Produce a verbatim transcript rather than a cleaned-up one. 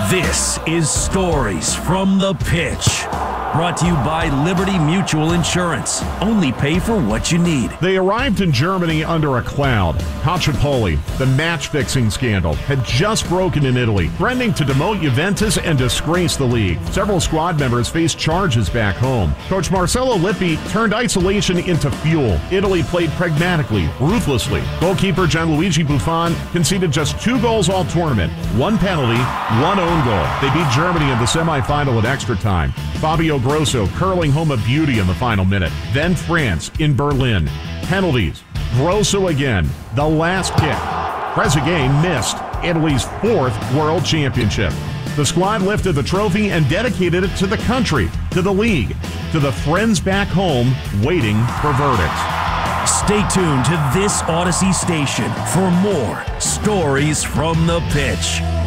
This is Stories from the Pitch. Brought to you by Liberty Mutual Insurance. Only pay for what you need. They arrived in Germany under a cloud. Calciopoli, the match-fixing scandal, had just broken in Italy, threatening to demote Juventus and disgrace the league. Several squad members faced charges back home. Coach Marcello Lippi turned isolation into fuel. Italy played pragmatically, ruthlessly. Goalkeeper Gianluigi Buffon conceded just two goals all tournament, one penalty, one own goal. They beat Germany in the semifinal in extra time. Fabio Grosso curling home a beauty in the final minute. Then France in Berlin. Penalties. Grosso again. The last kick. Trezeguet missed Italy's fourth World Championship. The squad lifted the trophy and dedicated it to the country, to the league, to the friends back home waiting for verdicts. Stay tuned to this Odyssey station for more Stories from the Pitch.